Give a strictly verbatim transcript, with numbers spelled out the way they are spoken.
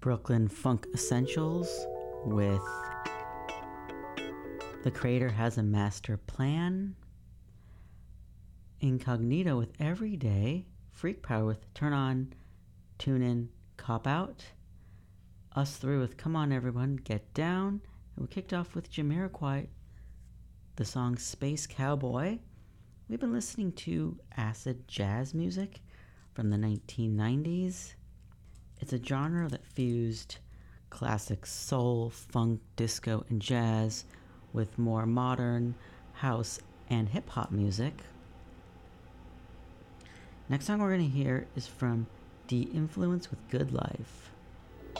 Brooklyn Funk Essentials with The Creator Has a Master Plan. Incognito with Everyday. Freak Power with Turn On, Tune In, Cop Out. Us Through with Come On Everyone, Get Down. And we kicked off with Jamiroquai, the song Space Cowboy. We've been listening to acid jazz music from the nineteen nineties. It's a genre that fused classic soul, funk, disco, and jazz with more modern house and hip-hop music. Next song we're going to hear is from De Influence with Good Life.